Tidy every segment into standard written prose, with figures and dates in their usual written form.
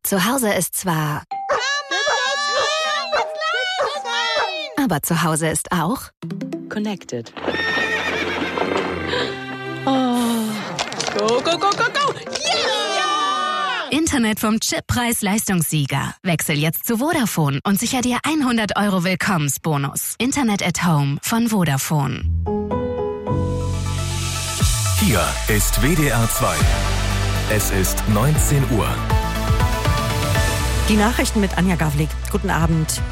Zu Hause ist zwar... Aber zu Hause ist auch... Connected. Oh. Go, go, go, go, go! Yeah! Internet vom Chip-Preis-Leistungssieger. Wechsel jetzt zu Vodafone und sicher dir 100 € Willkommensbonus. Internet at Home von Vodafone. Hier ist WDR 2. Es ist 19 Uhr. Die Nachrichten mit Anja Gavlik. Guten Abend.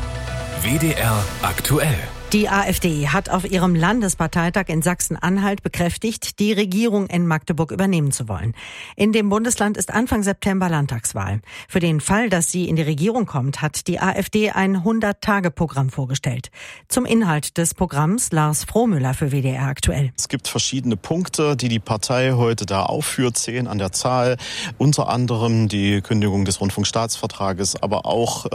WDR aktuell. Die AfD hat auf ihrem Landesparteitag in Sachsen-Anhalt bekräftigt, die Regierung in Magdeburg übernehmen zu wollen. In dem Bundesland ist Anfang September Landtagswahl. Für den Fall, dass sie in die Regierung kommt, hat die AfD ein 100-Tage-Programm vorgestellt. Zum Inhalt des Programms Lars Frohmüller für WDR aktuell. Es gibt verschiedene Punkte, die Partei heute da aufführt, 10 an der Zahl. Unter anderem die Kündigung des Rundfunkstaatsvertrages, aber auch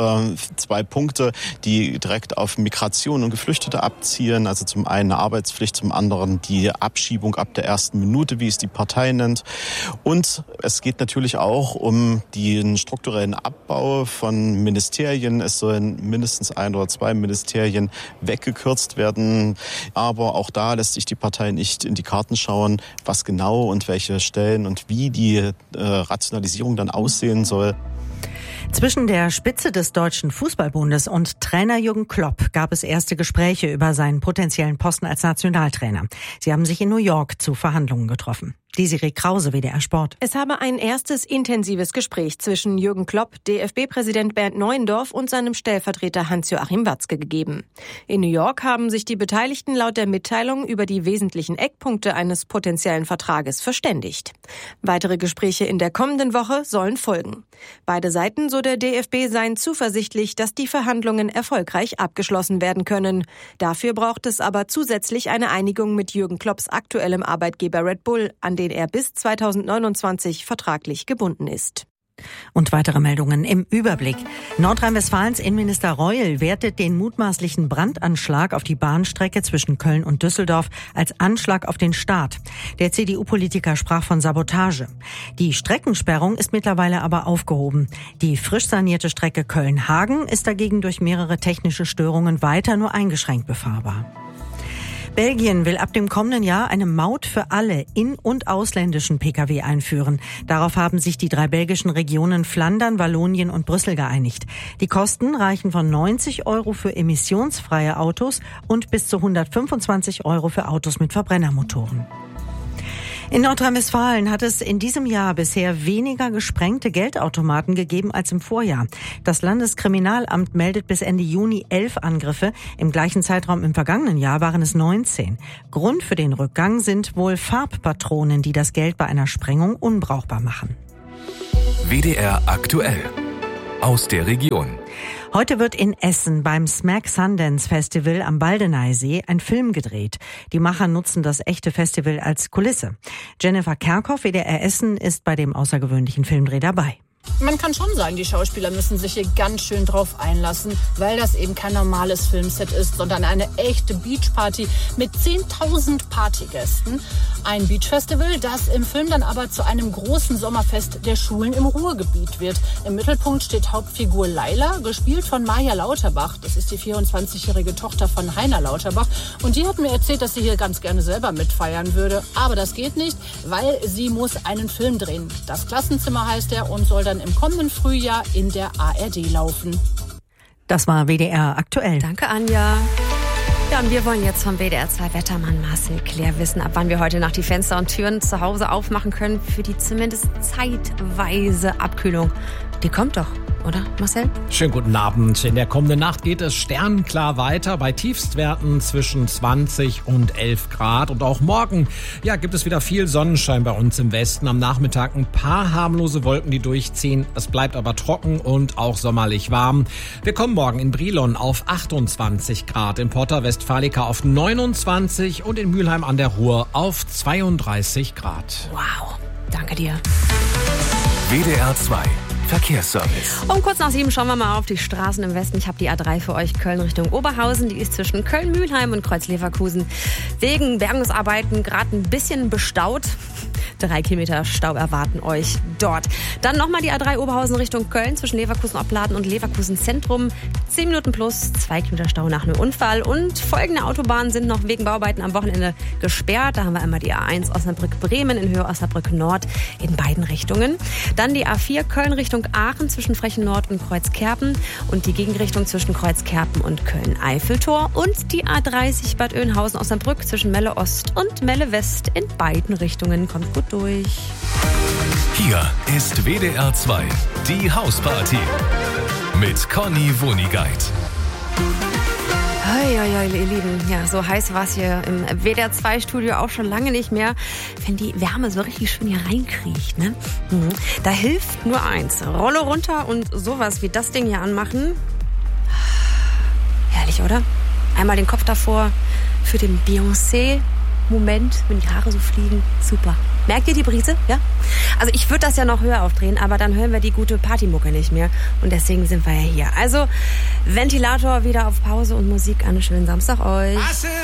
2 Punkte, die direkt auf Migration und Geflüchtete abzielen. Also zum einen eine Arbeitspflicht, zum anderen die Abschiebung ab der ersten Minute, wie es die Partei nennt. Und es geht natürlich auch um den strukturellen Abbau von Ministerien. Es sollen mindestens 1 oder 2 Ministerien weggekürzt werden. Aber auch da lässt sich die Partei nicht in die Karten schauen, was genau und welche Stellen und wie die Rationalisierung dann aussehen soll. Zwischen der Spitze des Deutschen Fußballbundes und Trainer Jürgen Klopp gab es erste Gespräche über seinen potenziellen Posten als Nationaltrainer. Sie haben sich in New York zu Verhandlungen getroffen. Desiree Krause, WDR Sport. Es habe ein erstes intensives Gespräch zwischen Jürgen Klopp, DFB-Präsident Bernd Neuendorf und seinem Stellvertreter Hans-Joachim Watzke gegeben. In New York haben sich die Beteiligten laut der Mitteilung über die wesentlichen Eckpunkte eines potenziellen Vertrages verständigt. Weitere Gespräche in der kommenden Woche sollen folgen. Beide Seiten, so der DFB, seien zuversichtlich, dass die Verhandlungen erfolgreich abgeschlossen werden können. Dafür braucht es aber zusätzlich eine Einigung mit Jürgen Klopps aktuellem Arbeitgeber Red Bull, an den er bis 2029 vertraglich gebunden ist. Und weitere Meldungen im Überblick. Nordrhein-Westfalens Innenminister Reul wertet den mutmaßlichen Brandanschlag auf die Bahnstrecke zwischen Köln und Düsseldorf als Anschlag auf den Staat. Der CDU-Politiker sprach von Sabotage. Die Streckensperrung ist mittlerweile aber aufgehoben. Die frisch sanierte Strecke Köln-Hagen ist dagegen durch mehrere technische Störungen weiter nur eingeschränkt befahrbar. Belgien will ab dem kommenden Jahr eine Maut für alle in- und ausländischen Pkw einführen. Darauf haben sich die 3 belgischen Regionen Flandern, Wallonien und Brüssel geeinigt. Die Kosten reichen von 90 € für emissionsfreie Autos und bis zu 125 € für Autos mit Verbrennermotoren. In Nordrhein-Westfalen hat es in diesem Jahr bisher weniger gesprengte Geldautomaten gegeben als im Vorjahr. Das Landeskriminalamt meldet bis Ende Juni 11 Angriffe. Im gleichen Zeitraum im vergangenen Jahr waren es 19. Grund für den Rückgang sind wohl Farbpatronen, die das Geld bei einer Sprengung unbrauchbar machen. WDR aktuell. Aus der Region. Heute wird in Essen beim Smack Sundance Festival am Baldeneysee ein Film gedreht. Die Macher nutzen das echte Festival als Kulisse. Jennifer Kerkhoff, WDR Essen, ist bei dem außergewöhnlichen Filmdreh dabei. Man kann schon sagen, die Schauspieler müssen sich hier ganz schön drauf einlassen, weil das eben kein normales Filmset ist, sondern eine echte Beachparty mit 10.000 Partygästen. Ein Beachfestival, das im Film dann aber zu einem großen Sommerfest der Schulen im Ruhrgebiet wird. Im Mittelpunkt steht Hauptfigur Laila, gespielt von Maja Lauterbach. Das ist die 24-jährige Tochter von Heiner Lauterbach. Und die hat mir erzählt, dass sie hier ganz gerne selber mitfeiern würde. Aber das geht nicht, weil sie muss einen Film drehen. Das Klassenzimmer heißt er und soll dann im kommenden Frühjahr in der ARD laufen. Das war WDR aktuell. Danke, Anja. Ja, und wir wollen jetzt vom WDR 2 Wettermann Marcel Claire wissen, ab wann wir heute Nacht die Fenster und Türen zu Hause aufmachen können für die zumindest zeitweise Abkühlung. Die kommt doch, oder Marcel? Schönen guten Abend. In der kommenden Nacht geht es sternklar weiter bei Tiefstwerten zwischen 20 und 11 Grad. Und auch morgen gibt es wieder viel Sonnenschein bei uns im Westen. Am Nachmittag ein paar harmlose Wolken, die durchziehen. Es bleibt aber trocken und auch sommerlich warm. Wir kommen morgen in Brilon auf 28 Grad, in Porta Westfalica auf 29 und in Mülheim an der Ruhr auf 32 Grad. Wow, danke dir. WDR 2 Verkehrsservice. Um kurz nach 7 schauen wir mal auf die Straßen im Westen. Ich habe die A3 für euch, Köln Richtung Oberhausen. Die ist zwischen Köln-Mühlheim und Kreuz-Leverkusen wegen Bergungsarbeiten gerade ein bisschen bestaut. 3 Kilometer Stau erwarten euch dort. Dann nochmal die A3 Oberhausen Richtung Köln zwischen Leverkusen-Opladen und Leverkusen-Zentrum. 10 Minuten plus, 2 Kilometer Stau nach einem Unfall. Und folgende Autobahnen sind noch wegen Bauarbeiten am Wochenende gesperrt. Da haben wir einmal die A1 Osnabrück-Bremen in Höhe Osnabrück-Nord in beiden Richtungen. Dann die A4 Köln Richtung Aachen zwischen Frechen-Nord und Kreuzkerpen und die Gegenrichtung zwischen Kreuzkerpen und Köln-Eiffeltor. Und die A30 Bad Oeynhausen-Osnabrück zwischen Melle Ost und Melle West in beiden Richtungen. Kommt gut durch. Hier ist WDR 2, die Hausparty mit Conny Wonigkeit. Hei, ihr Lieben, ja, so heiß war es hier im WDR 2 Studio auch schon lange nicht mehr, wenn die Wärme so richtig schön hier reinkriecht, ne? Da hilft nur eins, Rolle runter und sowas wie das Ding hier anmachen. Herrlich, oder? Einmal den Kopf davor für den Beyoncé-Moment, wenn die Haare so fliegen, super. Merkt ihr die Brise? Ja? Also ich würde das ja noch höher aufdrehen, aber dann hören wir die gute Partymucke nicht mehr. Und deswegen sind wir ja hier. Also Ventilator wieder auf Pause und Musik an. Schönen Samstag euch.